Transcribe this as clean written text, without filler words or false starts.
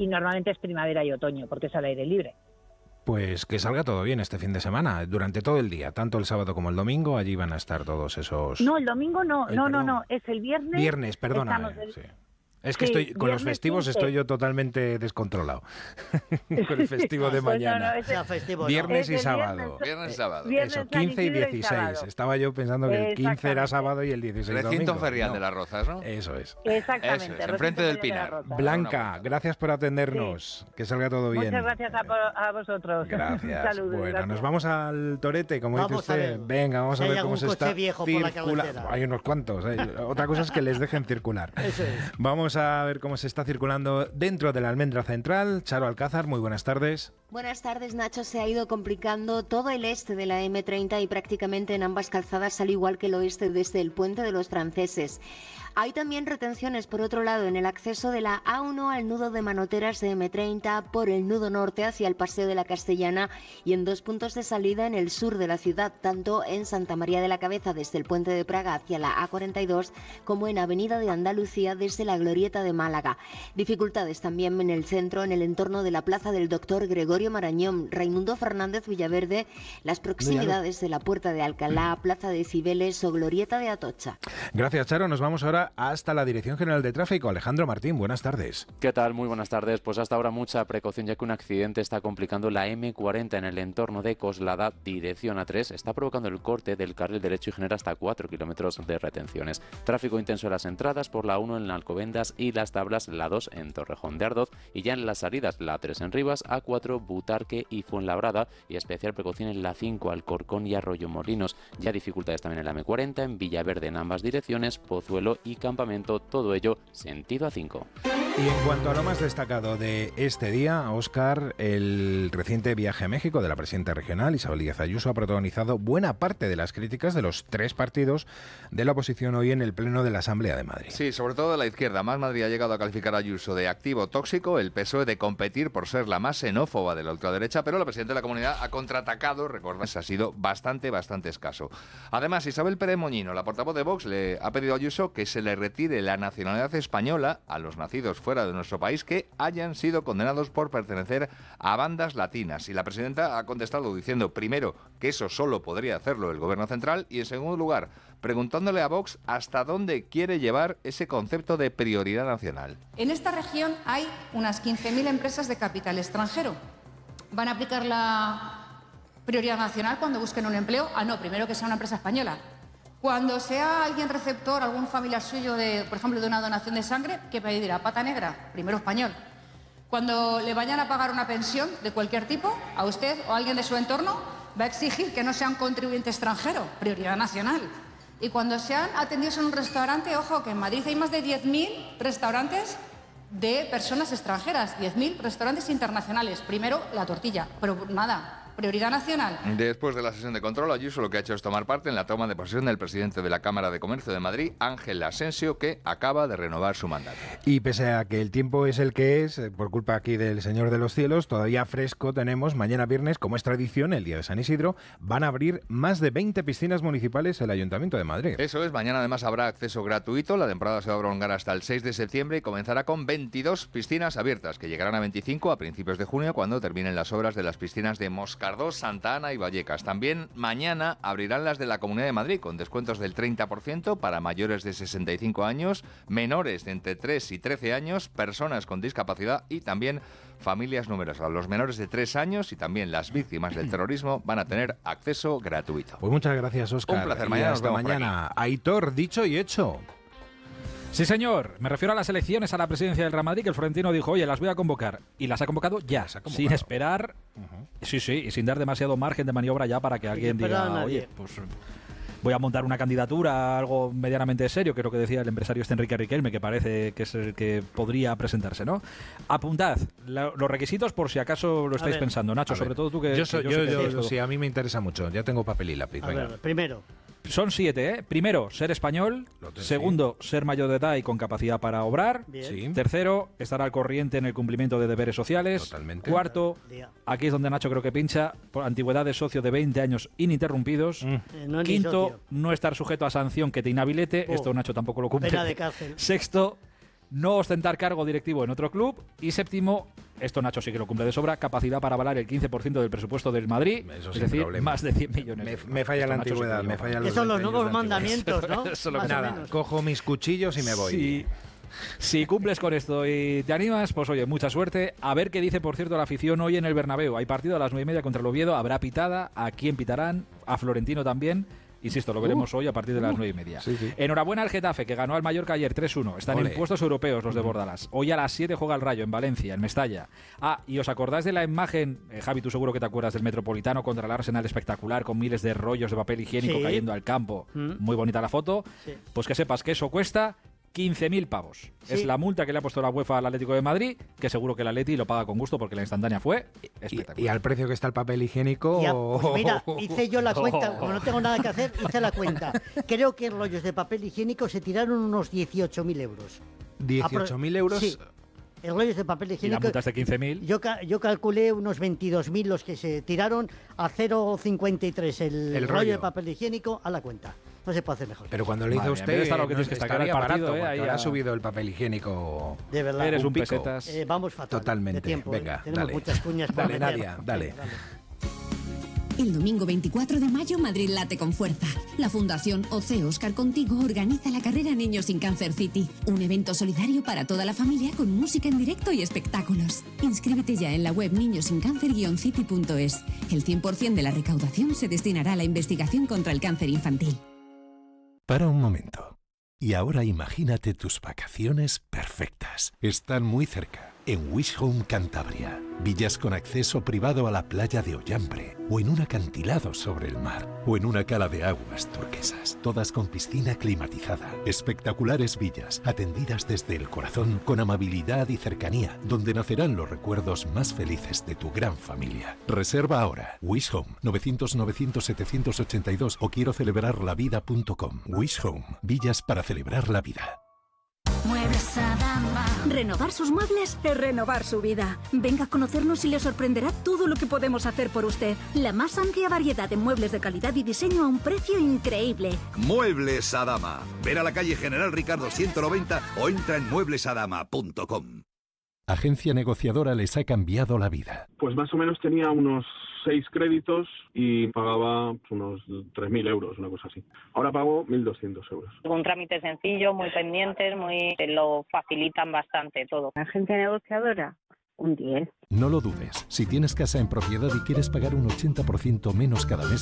y normalmente es primavera y otoño, porque es al aire libre. Pues que salga todo bien este fin de semana, durante todo el día, tanto el sábado como el domingo, allí van a estar todos esos... No, el domingo no, es el viernes. Viernes, perdona. Sí. Es que estoy con los festivos 15. Estoy yo totalmente descontrolado. Con el festivo de mañana. Viernes y sábado. Viernes y sábado. Eso, 15 y 16. Estaba yo pensando que el 15 era sábado y el 16 Recinto domingo. ferial de las Rozas, ¿no? Eso es. Exactamente. Eso es, enfrente del Pinar. Blanca, gracias por atendernos. Sí. Que salga todo bien. Muchas gracias a vosotros. Gracias. Saludos, bueno, gracias. Nos vamos al torete, como dice usted. Venga, vamos a ver cómo se está circulando. Hay unos cuantos. Otra cosa es que les dejen circular. Eso es. Vamos a ver cómo se está circulando dentro de la Almendra Central. Charo Alcázar, muy buenas tardes. Buenas tardes, Nacho. Se ha ido complicando todo el este de la M30 y prácticamente en ambas calzadas, al igual que el oeste desde el Puente de los Franceses. Hay también retenciones, por otro lado, en el acceso de la A1 al nudo de Manoteras de M30, por el nudo norte hacia el Paseo de la Castellana y en 2 puntos de salida en el sur de la ciudad, tanto en Santa María de la Cabeza desde el Puente de Praga hacia la A42 como en Avenida de Andalucía desde la Glorieta de Málaga. Dificultades también en el centro, en el entorno de la Plaza del Doctor Gregorio Marañón, Raimundo Fernández Villaverde, las proximidades de la Puerta de Alcalá, Plaza de Cibeles o Glorieta de Atocha. Gracias, Charo. Nos vamos ahora hasta la Dirección General de Tráfico. Alejandro Martín, buenas tardes. ¿Qué tal? Muy buenas tardes. Pues hasta ahora mucha precaución, ya que un accidente está complicando la M40 en el entorno de Coslada, dirección A3. Está provocando el corte del carril derecho y genera hasta 4 kilómetros de retenciones. Tráfico intenso en las entradas por la 1 en Alcobendas y Las Tablas, la 2 en Torrejón de Ardoz, y ya en las salidas la 3 en Rivas, A4, Butarque y Fuenlabrada, y especial precaución en la 5, Alcorcón y Arroyomolinos. Ya dificultades también en la M40, en Villaverde en ambas direcciones, Pozuelo y Campamento, todo ello sentido A5. Y en cuanto a lo más destacado de este día, Óscar, el reciente viaje a México de la presidenta regional Isabel Díaz Ayuso ha protagonizado buena parte de las críticas de los 3 partidos de la oposición hoy en el Pleno de la Asamblea de Madrid. Sí, sobre todo de la izquierda. Más Madrid ha llegado a calificar a Ayuso de activo tóxico, el PSOE de competir por ser la más xenófoba de la ultraderecha, pero la presidenta de la comunidad ha contraatacado, recordad, ha sido bastante escaso. Además, Isabel Pérez Moñino, la portavoz de Vox, le ha pedido a Ayuso que se le retire la nacionalidad española a los nacidos fuera de nuestro país que hayan sido condenados por pertenecer a bandas latinas. Y la presidenta ha contestado diciendo, primero, que eso solo podría hacerlo el gobierno central, y en segundo lugar, preguntándole a Vox hasta dónde quiere llevar ese concepto de prioridad nacional. En esta región hay unas 15.000 empresas de capital extranjero. ¿Van a aplicar la prioridad nacional cuando busquen un empleo? No, primero que sea una empresa española. Cuando sea alguien receptor, algún familiar suyo, por ejemplo, de una donación de sangre, ¿qué pedirá? Pata negra, primero español. Cuando le vayan a pagar una pensión de cualquier tipo, a usted o a alguien de su entorno, va a exigir que no sea un contribuyente extranjero, prioridad nacional. Y cuando sean atendidos en un restaurante, ojo, que en Madrid hay más de 10.000 restaurantes de personas extranjeras, 10.000 restaurantes internacionales. Primero la tortilla, pero nada. Prioridad nacional. Después de la sesión de control, Ayuso lo que ha hecho es tomar parte en la toma de posesión del presidente de la Cámara de Comercio de Madrid, Ángel Asensio, que acaba de renovar su mandato. Y pese a que el tiempo es el que es, por culpa aquí del Señor de los Cielos, todavía fresco tenemos, mañana viernes, como es tradición, el día de San Isidro, van a abrir más de 20 piscinas municipales el Ayuntamiento de Madrid. Eso es, mañana además habrá acceso gratuito, la temporada se va a prolongar hasta el 6 de septiembre y comenzará con 22 piscinas abiertas, que llegarán a 25 a principios de junio, cuando terminen las obras de las piscinas de Moscardó, Santa Ana y Vallecas. También mañana abrirán las de la Comunidad de Madrid, con descuentos del 30% para mayores de 65 años, menores de entre 3 y 13 años, personas con discapacidad y también familias numerosas. Los menores de 3 años y también las víctimas del terrorismo van a tener acceso gratuito. Pues muchas gracias, Óscar. Un placer. Mañana hasta mañana. Aitor, dicho y hecho. Sí, señor. Me refiero a las elecciones a la presidencia del Real Madrid, que el Florentino dijo, oye, las voy a convocar. Y las ha convocado ya, sin esperar, sí, y sin dar demasiado margen de maniobra ya para que alguien diga, oye, pues voy a montar una candidatura, algo medianamente serio, que es lo que decía el empresario Enrique Riquelme, que parece que es el que podría presentarse, ¿no? Apuntad los requisitos por si acaso lo estáis pensando, Nacho, sobre todo tú que... Yo sí, a mí me interesa mucho, ya tengo papel y lápiz. A ver, primero... Son 7, ¿eh? Primero, ser español. Segundo, ser mayor de edad y con capacidad para obrar. Bien. Tercero, estar al corriente en el cumplimiento de deberes sociales. Totalmente. Cuarto, aquí es donde Nacho creo que pincha, por antigüedad de socio de 20 años ininterrumpidos. Quinto, no estar sujeto a sanción que te inhabilite. Esto Nacho tampoco lo cumple. Pena de cárcel. Sexto, no ostentar cargo directivo en otro club. Y séptimo, esto Nacho sí que lo cumple de sobra, capacidad para avalar el 15% del presupuesto del Madrid, Eso es decir, problema. más de 100 millones. Me falla la antigüedad, me falla Esos son los nuevos mandamientos, ¿no? Nada, cojo mis cuchillos y me voy. Sí. Si cumples con esto y te animas, pues oye, mucha suerte. A ver qué dice, por cierto, la afición hoy en el Bernabéu. Hay partido a las 9:30 contra el Oviedo, habrá pitada, a quién pitarán, a Florentino también. Insisto, lo veremos hoy a partir de las 9:30. Sí. Enhorabuena al Getafe, que ganó al Mallorca ayer 3-1. Están en puestos europeos los de Bordalás. Hoy a las 7 juega el Rayo en Valencia, en Mestalla. Y ¿os acordáis de la imagen, Javi, tú seguro que te acuerdas, del Metropolitano contra el Arsenal espectacular, con miles de rollos de papel higiénico cayendo al campo? Muy bonita la foto. Sí. Pues que sepas que eso cuesta 15.000 pavos. Sí. Es la multa que le ha puesto la UEFA al Atlético de Madrid, que seguro que el Atleti lo paga con gusto porque la instantánea fue espectacular. ¿Y al precio que está el papel higiénico? Pues mira, hice yo la cuenta, como no tengo nada que hacer, hice la cuenta. Creo que rollos de papel higiénico se tiraron unos 18.000 euros. ¿18.000 euros? Sí. El rollos de papel higiénico. ¿Y la multa es de 15.000? Yo calculé unos 22.000 los que se tiraron, a 0,53 el rollo de papel higiénico a la cuenta. No se puede hacer mejor. Pero cuando le hizo usted, lo que tienes que sacar el partido, barato, ahí ha subido el papel higiénico. De verdad. Eres un pesetas. Vamos fatal. Totalmente. De tiempo, venga, tenemos dale. muchas cuñas para dale, Nadia, dale. El domingo 24 de mayo, Madrid late con fuerza. La Fundación OC Óscar Contigo organiza la carrera Niños sin Cáncer City, un evento solidario para toda la familia con música en directo y espectáculos. Inscríbete ya en la web niñosincáncer-city.es. El 100% de la recaudación se destinará a la investigación contra el cáncer infantil. Para un momento. Y ahora imagínate tus vacaciones perfectas. Están muy cerca. En Wish Home Cantabria. Villas con acceso privado a la playa de Ollambre. O en un acantilado sobre el mar. O en una cala de aguas turquesas. Todas con piscina climatizada. Espectaculares villas, atendidas desde el corazón, con amabilidad y cercanía, donde nacerán los recuerdos más felices de tu gran familia. Reserva ahora. Wish Home, 900-900-782 o quiero celebrarlavida.com. Wish Home, villas para celebrar la vida. Muebles Adama. Renovar sus muebles es renovar su vida. Venga a conocernos y le sorprenderá todo lo que podemos hacer por usted. La más amplia variedad de muebles de calidad y diseño a un precio increíble. Muebles Adama. Ven a la calle General Ricardo 190 o entra en mueblesadama.com. Agencia negociadora les ha cambiado la vida. Pues más o menos tenía unos 6 créditos y pagaba unos 3.000 euros, una cosa así. Ahora pago 1.200 euros. Un trámite sencillo, muy pendientes, te lo facilitan bastante todo. Agencia negociadora, un 10. No lo dudes. Si tienes casa en propiedad y quieres pagar un 80% menos cada mes